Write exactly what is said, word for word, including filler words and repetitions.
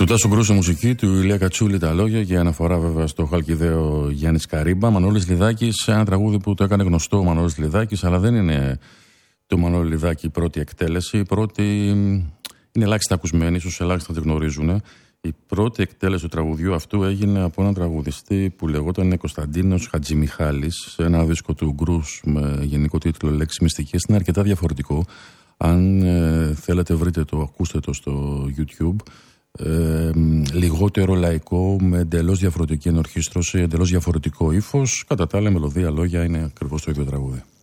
Του Τάσου Γκρούση μουσική, του Ηλία Κατσούλη τα λόγια και αναφορά βέβαια στο χαλκιδαίο Γιάννης Καρύμπα. Μανώλης Λιδάκης, ένα τραγούδι που το έκανε γνωστό ο Μανώλης Λιδάκης, αλλά δεν είναι το Μανώλη Λιδάκη η πρώτη εκτέλεση. Η πρώτη είναι ελάχιστα ακουσμένη, ίσως ελάχιστα τη γνωρίζουν. Η πρώτη εκτέλεση του τραγουδιού αυτού έγινε από έναν τραγουδιστή που λεγόταν Κωνσταντίνος Χατζημιχάλης, σε ένα δίσκο του Γκρούς με γενικό τίτλο Λέξεις Μυστικές. Είναι αρκετά διαφορετικό. Αν ε, θέλετε βρείτε το, ακούστε το στο YouTube. Ε, λιγότερο λαϊκό, με εντελώς διαφορετική ενορχήστρωση, εντελώς διαφορετικό ύφος. Κατά τα άλλα, μελωδία, λόγια είναι ακριβώς το ίδιο τραγούδι.